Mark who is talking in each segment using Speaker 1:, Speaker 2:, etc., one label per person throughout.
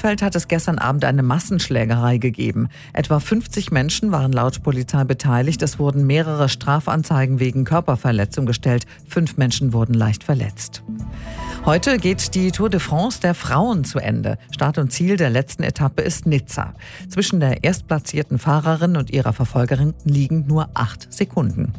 Speaker 1: Bielefeld hat es gestern Abend eine Massenschlägerei gegeben. Etwa 50 Menschen waren laut Polizei beteiligt. Es wurden mehrere Strafanzeigen wegen Körperverletzung gestellt. 5 Menschen wurden leicht verletzt. Heute geht die Tour de France der Frauen zu Ende. Start und Ziel der letzten Etappe ist Nizza. Zwischen der erstplatzierten Fahrerin und ihrer Verfolgerin liegen nur 8 Sekunden.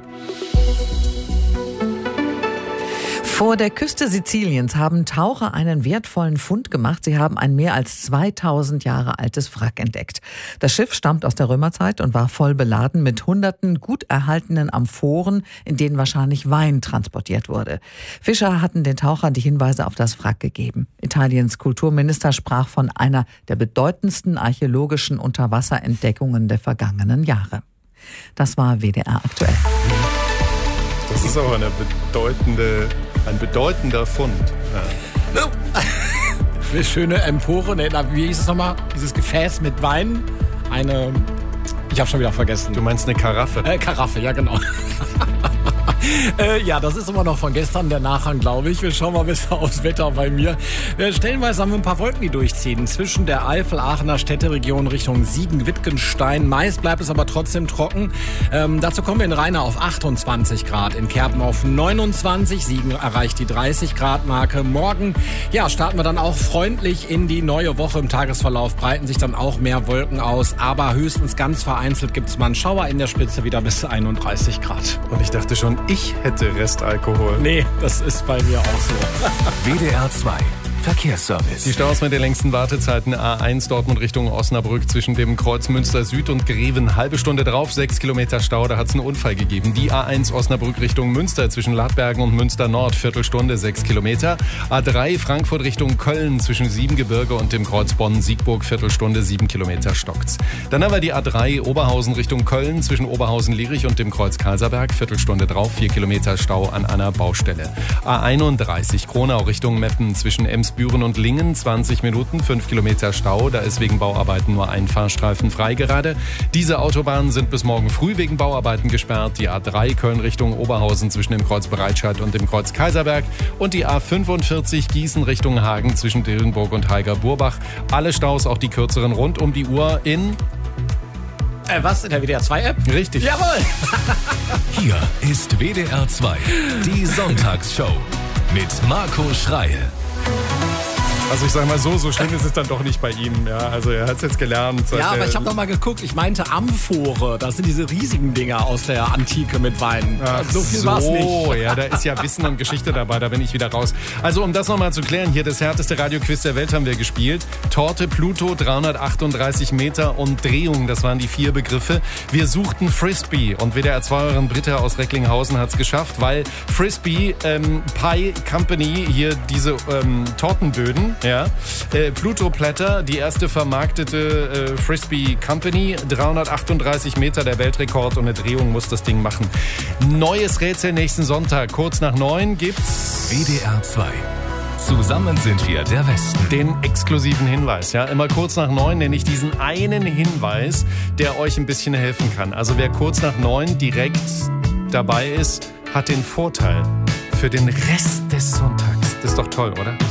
Speaker 1: Vor der Küste Siziliens haben Taucher einen wertvollen Fund gemacht. Sie haben ein mehr als 2000 Jahre altes Wrack entdeckt. Das Schiff stammt aus der Römerzeit und war voll beladen mit hunderten gut erhaltenen Amphoren, in denen wahrscheinlich Wein transportiert wurde. Fischer hatten den Tauchern die Hinweise auf das Wrack gegeben. Italiens Kulturminister sprach von einer der bedeutendsten archäologischen Unterwasserentdeckungen der vergangenen Jahre. Das war WDR aktuell.
Speaker 2: Das ist auch ein bedeutender Fund. Ja.
Speaker 3: Eine schöne Empore, wie hieß es nochmal? Dieses Gefäß mit Wein. Ich habe schon wieder vergessen.
Speaker 2: Du meinst eine Karaffe?
Speaker 3: Karaffe, ja genau. Ja, das ist immer noch von gestern der Nachhang, glaube ich. Wir schauen mal besser aufs Wetter bei mir. Stellenweise haben wir ein paar Wolken, die durchziehen. Zwischen der Eifel, Aachener Städteregion Richtung Siegen, Wittgenstein. Meist bleibt es aber trotzdem trocken. Dazu kommen wir in Rheine auf 28 Grad, in Kerpen auf 29. Siegen erreicht die 30 Grad Marke. Morgen, starten wir dann auch freundlich in die neue Woche. Im Tagesverlauf breiten sich dann auch mehr Wolken aus. Aber höchstens ganz vereinzelt gibt es mal einen Schauer, in der Spitze wieder bis 31 Grad.
Speaker 2: Und ich dachte schon, ich hätte Restalkohol.
Speaker 3: Nee, das ist bei mir auch so.
Speaker 4: WDR 2 Verkehrsservice.
Speaker 2: Die Staus mit den längsten Wartezeiten: A1 Dortmund Richtung Osnabrück zwischen dem Kreuz Münster Süd und Greven. Halbe Stunde drauf, 6 Kilometer Stau, da hat es einen Unfall gegeben. Die A1 Osnabrück Richtung Münster zwischen Ladbergen und Münster Nord, Viertelstunde, 6 Kilometer. A3 Frankfurt Richtung Köln zwischen Siebengebirge und dem Kreuz Bonn-Siegburg, Viertelstunde, 7 Kilometer stockt's. Dann haben wir die A3 Oberhausen Richtung Köln zwischen Oberhausen-Lierich und dem Kreuz Kaiserberg, Viertelstunde drauf, 4 Kilometer Stau an einer Baustelle. A31 Kronau Richtung Meppen zwischen Emsbüren und Lingen, 20 Minuten, 5 Kilometer Stau. Da ist wegen Bauarbeiten nur ein Fahrstreifen frei gerade. Diese Autobahnen sind bis morgen früh wegen Bauarbeiten gesperrt. Die A3 Köln Richtung Oberhausen zwischen dem Kreuz Breitscheid und dem Kreuz Kaiserberg. Und die A45 Gießen Richtung Hagen zwischen Dillenburg und Heiger-Burbach. Alle Staus, auch die kürzeren, rund um die Uhr in...
Speaker 3: Was? In der WDR 2-App?
Speaker 2: Richtig.
Speaker 3: Jawohl!
Speaker 4: Hier ist WDR 2, die Sonntagsshow mit Marco Schreie.
Speaker 2: Also ich sage mal so schlimm ist es dann doch nicht bei ihm. Ja, also er hat es jetzt gelernt.
Speaker 3: Ja, aber ich habe noch mal geguckt. Ich meinte Amphore. Das sind diese riesigen Dinger aus der Antike mit Wein.
Speaker 2: So viel war es nicht. Ja, da ist ja Wissen und Geschichte dabei. Da bin ich wieder raus. Also um das noch mal zu klären, hier das härteste Radioquiz der Welt haben wir gespielt. Torte, Pluto, 338 Meter und Drehung. Das waren die 4 Begriffe. Wir suchten Frisbee und WDR-2-Hörerin Britta aus Recklinghausen hat es geschafft, weil Frisbee Pie Company hier diese Tortenböden. Ja. Pluto Platter, die erste vermarktete Frisbee Company, 338 Meter der Weltrekord und eine Drehung muss das Ding machen. Neues Rätsel nächsten Sonntag, kurz nach 9 gibt's
Speaker 4: WDR 2. Zusammen sind wir der Westen.
Speaker 2: Den exklusiven Hinweis, ja. Immer kurz nach 9 nenne ich diesen einen Hinweis, der euch ein bisschen helfen kann. Also wer kurz nach 9 direkt dabei ist, hat den Vorteil für den Rest des Sonntags. Das ist doch toll, oder?